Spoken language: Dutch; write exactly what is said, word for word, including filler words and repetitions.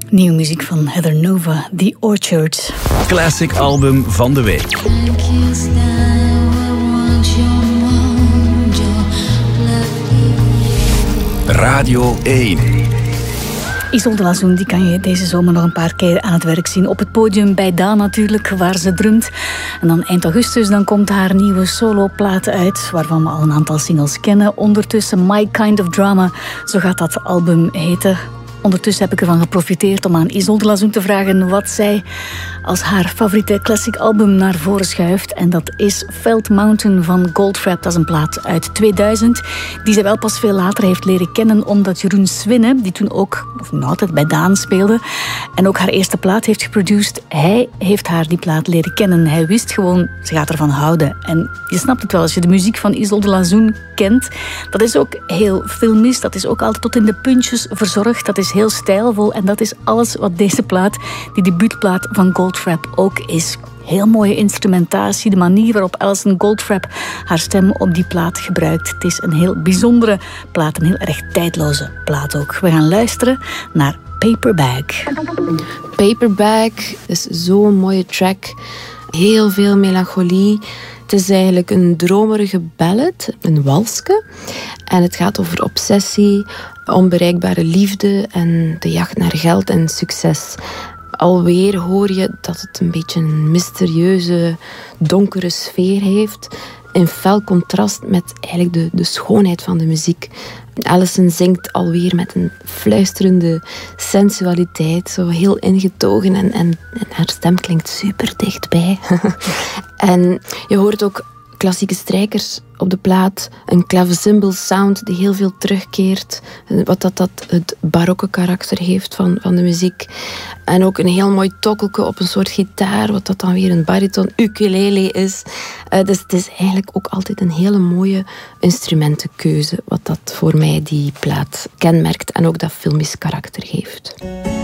Nieuwe muziek van Heather Nova, The Orchard. Classic album van de week. Radio één. Isolde Lazoen, die kan je deze zomer nog een paar keer aan het werk zien. Op het podium bij Daan natuurlijk, waar ze drumt. En dan eind augustus dan komt haar nieuwe soloplaat uit, waarvan we al een aantal singles kennen. Ondertussen My Kind of Drama, zo gaat dat album heten. Ondertussen heb ik ervan geprofiteerd om aan Isolde Lazoen te vragen wat zij als haar favoriete classic album naar voren schuift. En dat is Felt Mountain van Goldfrapp. Dat is een plaat uit tweeduizend, die zij wel pas veel later heeft leren kennen, omdat Jeroen Swinne, die toen ook, of nu altijd, bij Daan speelde, en ook haar eerste plaat heeft geproduceerd, hij heeft haar die plaat leren kennen. Hij wist gewoon, ze gaat ervan houden. En je snapt het wel, als je de muziek van Isolde Lazoen kent, dat is ook heel filmisch, dat is ook altijd tot in de puntjes verzorgd, dat is heel stijlvol en dat is alles wat deze plaat, die debuutplaat van Goldfrapp, ook is. Heel mooie instrumentatie, de manier waarop Alison Goldfrapp haar stem op die plaat gebruikt. Het is een heel bijzondere plaat, een heel erg tijdloze plaat ook. We gaan luisteren naar Paperbag. Paperbag is zo'n mooie track. Heel veel melancholie. Het is eigenlijk een dromerige ballad, een walske. En het gaat over obsessie, onbereikbare liefde en de jacht naar geld en succes. Alweer hoor je dat het een beetje een mysterieuze, donkere sfeer heeft. In fel contrast met eigenlijk de, de schoonheid van de muziek. Alison zingt alweer met een fluisterende sensualiteit, zo heel ingetogen en, en, en haar stem klinkt super dichtbij. En je hoort ook klassieke strijkers op de plaat, een clavecimbal sound die heel veel terugkeert, wat dat, dat het barokke karakter heeft van, van de muziek. En ook een heel mooi tokkelke op een soort gitaar, wat dat dan weer een bariton ukulele is. Uh, dus het is eigenlijk ook altijd een hele mooie instrumentenkeuze, wat dat voor mij die plaat kenmerkt en ook dat filmisch karakter geeft.